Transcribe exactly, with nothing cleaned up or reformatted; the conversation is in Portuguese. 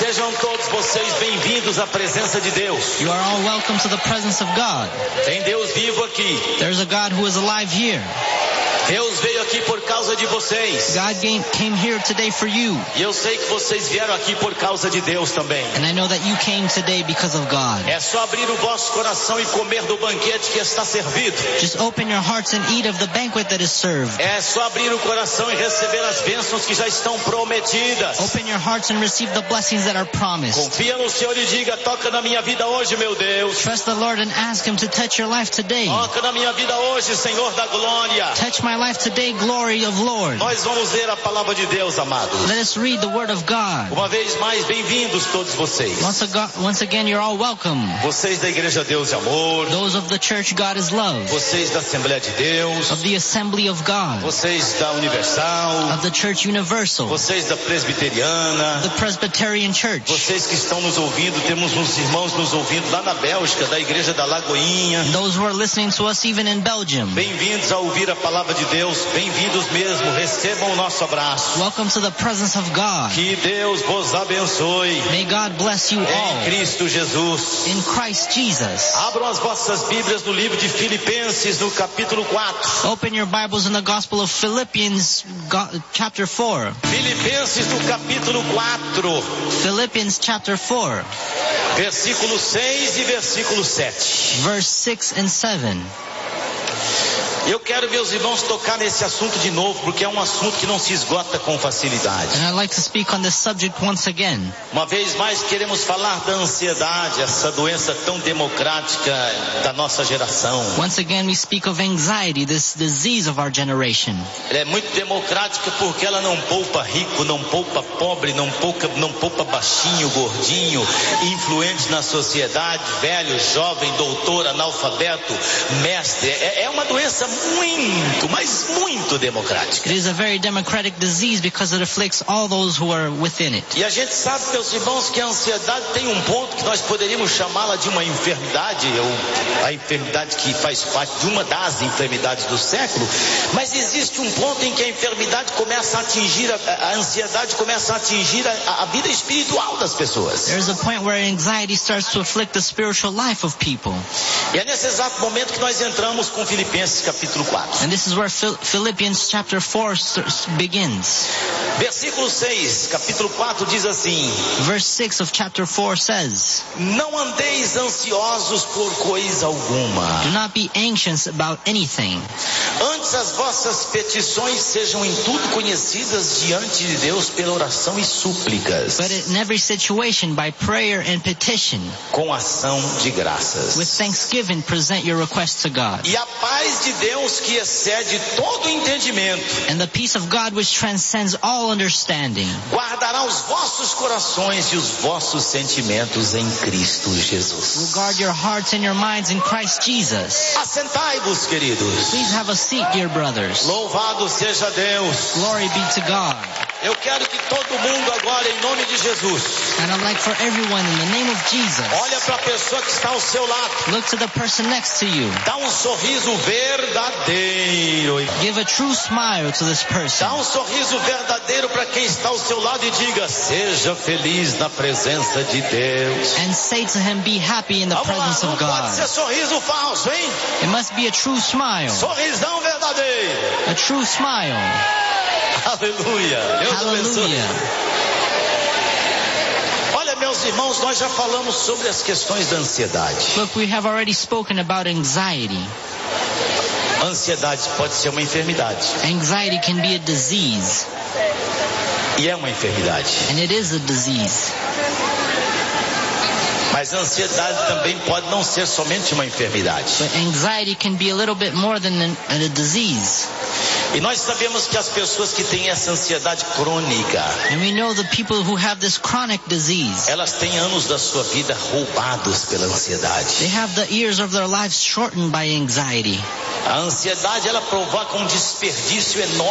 Sejam todos vocês bem-vindos à presença de Deus. You are all welcome to the presence of God. Tem Deus vivo aqui. There's a God who is alive here. Deus veio aqui por causa de vocês. God came here today for you. E eu sei que vocês vieram aqui por causa de Deus também. And I know that you came today because of God. É só abrir o vosso coração e comer do banquete que está servido. Just open your hearts and eat of the banquet that is served. É só abrir o coração e receber as bênçãos que já estão prometidas. Open your hearts and receive the blessings that are promised. Confia no Senhor e diga: toca na minha vida hoje, meu Deus. Trust the Lord and ask Him to touch your life today. Toca na minha vida hoje, Senhor da glória. Touch my life today, glory of Lord. Nós vamos ler a palavra de Deus, amados. Let us read the word of God. Uma vez mais, bem-vindos todos vocês. Once, ago, once again, you're all welcome. Vocês da Igreja Deus e Amor. Those of the church God is love. Vocês da Assembleia de Deus. Of the Assembly of God. Vocês da Universal. Of the Church Universal. Vocês da Presbiteriana. The Presbyterian Church. Vocês que estão nos ouvindo, temos uns irmãos nos ouvindo lá na Bélgica, da Igreja da Lagoinha. Those who are listening to us even in Belgium. Bem-vindos a ouvir a palavra de Deus. Bem-vindos mesmo. Recebam o nosso abraço. Welcome to the presence of God. Que Deus vos abençoe. May God bless you all. Em Cristo Jesus. In Christ Jesus. Abram as vossas Bíblias no livro de Filipenses, no capítulo quatro. Open your Bibles in the Gospel of Philippians, go, chapter four. Filipenses, no capítulo quatro. Philippians, chapter four. Versículo seis e versículo sete. Verse six and seven. Eu quero, meus irmãos, tocar nesse assunto de novo, porque é um assunto que não se esgota com facilidade. And I'd like to speak on this subject once again. Uma vez mais queremos falar da ansiedade, essa doença tão democrática da nossa geração. Once again we speak of anxiety, this disease of our generation. Ela é muito democrática porque ela não poupa rico, não poupa pobre, não poupa, não poupa baixinho, gordinho, influente na sociedade, velho, jovem, doutor, analfabeto, mestre. É, é uma doença muito, mas muito democrática. It is a very democratic disease because it afflicts all those who are within it. E a gente sabe, meus irmãos, que a ansiedade tem um ponto que nós poderíamos chamá-la de uma enfermidade, ou a enfermidade que faz parte de uma das enfermidades do século, mas existe um ponto em que a enfermidade começa a atingir, a, a ansiedade começa a atingir a, a vida espiritual das pessoas. There's a point where anxiety starts to afflict the spiritual life of people. E é nesse exato momento que nós entramos com Filipenses capítulo quatro. And this is where Philippians chapter four begins. Versículo seis, capítulo quatro diz assim. Verse six of chapter four says, não andeis ansiosos por coisa alguma. Do not be anxious about anything. Antes as vossas petições sejam em tudo conhecidas diante de Deus pela oração e súplicas. But in every situation by prayer and petition. Com ação de graças. With thanksgiving present your requests to God. E a paz de Deus que excede todo entendimento. And the peace of God which transcends all understanding. Guardará os vossos corações e os vossos sentimentos em Cristo Jesus. Will guard your hearts and your minds in Christ Jesus. Assentai-vos, queridos. Please have a seat, dear brothers. Louvado seja Deus. Glory be to God. Eu quero que todo mundo agora, em nome de Jesus. And I'd like for everyone in the name of Jesus. Olha para a pessoa que está ao seu lado. Look to the person next to you. Dá um sorriso verdadeiro. Give a true smile to this person. Dá um sorriso verdadeiro para quem está ao seu lado e diga: seja feliz na presença de Deus. And say to him, be happy in the Vamos presence lá, of não God. pode ser sorriso falso, hein? It must be a true smile. Sorrisão verdadeiro. A true smile. Aleluia. Deus abençoe. Hallelujah. Olha, meus irmãos, nós já falamos sobre as questões da ansiedade. Look, we have already spoken about anxiety. Ansiedade pode ser uma enfermidade. Anxiety can be a disease. E é uma enfermidade. And it is a disease. Mas a ansiedade também pode não ser somente uma enfermidade. But anxiety can be a little bit more than an, a disease. E nós sabemos que as pessoas que têm essa ansiedade crônica, And we know the people who have this chronic disease, elas têm anos da sua vida roubados pela ansiedade. they have the years of their lives shortened by anxiety. A ansiedade, ela provoca um desperdício enorme